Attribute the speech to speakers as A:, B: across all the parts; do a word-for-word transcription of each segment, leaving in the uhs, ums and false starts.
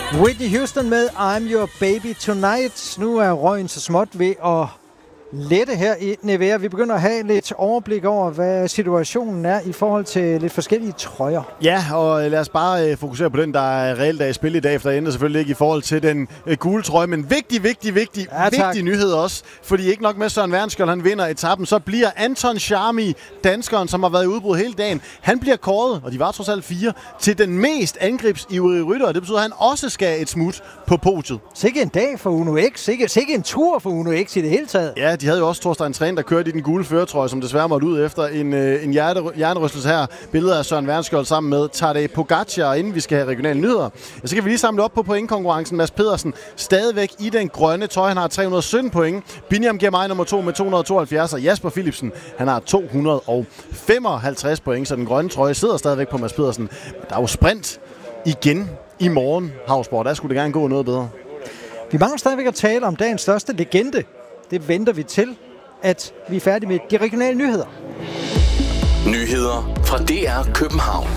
A: Whitney Houston med I'm Your Baby Tonight. Nu er røgen så småt ved at lette her i Nevea. Vi begynder at have lidt overblik over, hvad situationen er i forhold til lidt forskellige trøjer.
B: Ja, og lad os bare fokusere på den, der er reelt af spil i dag, for der ender selvfølgelig ikke i forhold til den gule trøje. Men vigtig, vigtig, vigtig, ja, vigtig nyhed også. Fordi ikke nok med Søren Værnskjold, han vinder etappen, så bliver Anton Charmi, danskeren, som har været i udbrud hele dagen, han bliver kåret, og de var trods alt fire, til den mest angrebsivrige rytter. Og det betyder, at han også skal et smut på podiet.
A: Sikke en dag for Uno X. Sikke, sikke en tur for Uno X i det hele taget.
B: Ja, de havde jo også Thorstein Træn, der kørte i den gule førertrøje, som desværre måtte ud efter en, øh, en hjerte, hjernerystelse her. Billeder af Søren Værnskjold sammen med Tadej Pogacar, inden vi skal have regionale nyheder. Ja, så kan vi lige samle op på pointkonkurrencen. Mads Pedersen stadigvæk i den grønne trøje. Han har tre hundrede og sytten point. Biniam giver mig nummer to med to hundrede og tooghalvfjerds, og Jasper Philipsen, han har to hundrede og femoghalvtreds point, så den grønne trøje sidder stadigvæk på Mads Pedersen. Men der er jo sprint igen i morgen, Havsborg. Der skulle det gerne gå noget bedre.
A: Vi mangler stadigvæk at tale om dagens største legende. Det venter vi til, at vi er færdige med de regionale nyheder.
C: Nyheder fra D R København.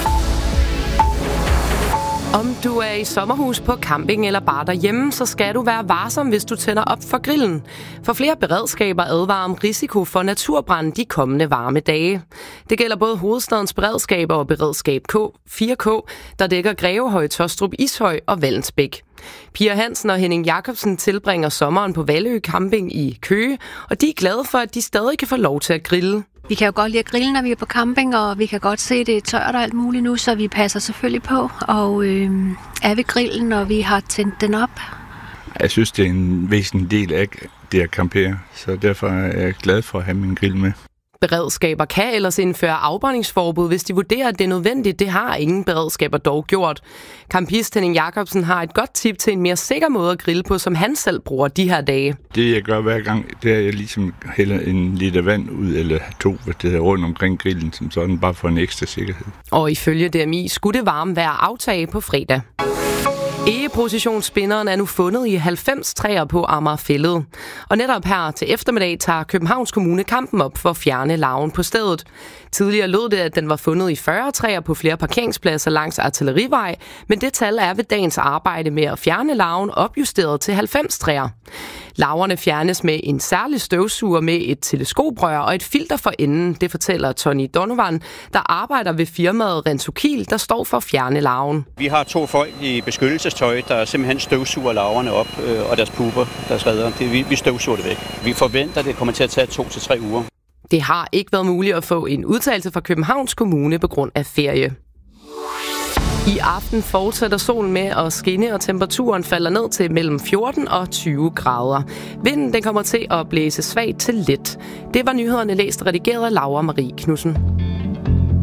D: Om du er i sommerhus, på camping eller bare derhjemme, så skal du være varsom, hvis du tænder op for grillen. For flere beredskaber advarer om risiko for naturbrand de kommende varme dage. Det gælder både hovedstadens beredskaber og beredskab K fire K, der dækker Grevehøj, Tostrup, Ishøj og Vallensbæk. Pia Hansen og Henning Jacobsen tilbringer sommeren på Vallø Camping i Køge, og de er glade for, at de stadig kan få lov til at grille.
E: Vi kan jo godt lide at grille, når vi er på camping, og vi kan godt se, at det er tørt og alt muligt nu, så vi passer selvfølgelig på. Og øh, er ved grillen, når vi har tændt den op.
F: Jeg synes, det er en væsentlig del af det at campere, så derfor er jeg glad for at have min grill med.
D: Beredskaber kan ellers indføre afbrændingsforbud, hvis de vurderer, at det er nødvendigt. Det har ingen beredskaber dog gjort. Campist Henning Jacobsen har et godt tip til en mere sikker måde at grille på, som han selv bruger de her dage.
F: Det jeg gør hver gang, det er, at jeg ligesom hælder en liter vand ud, eller to det er rundt omkring grillen, som sådan bare for en ekstra sikkerhed.
D: Og ifølge D M I skulle det varme vejr aftage på fredag. Egeprocessionsspinderen er nu fundet i halvfems træer på Amagerfælled. Og netop her til eftermiddag tager Københavns Kommune kampen op for at fjerne larven på stedet. Tidligere lød det, at den var fundet i fyrre træer på flere parkeringspladser langs Artillerivej, men det tal er ved dagens arbejde med at fjerne larven opjusteret til halvfems træer. Larverne fjernes med en særlig støvsuger med et teleskoprør og et filter for enden, det fortæller Tony Donovan, der arbejder ved firmaet Rentokil, der står for at fjerne larven.
G: Vi har to folk i beskyttelsestøj, der simpelthen støvsuger larverne op, øh, og deres puber, deres redder. Det, vi, vi støvsuger det væk. Vi forventer, at det kommer til at tage to til tre uger.
D: Det har ikke været muligt at få en udtalelse fra Københavns Kommune på grund af ferie. I aften fortsætter solen med at skinne, og temperaturen falder ned til mellem fjorten og tyve grader. Vinden den kommer til at blæse svagt til let. Det var nyhederne læst og redigeret af Laura Marie Knudsen.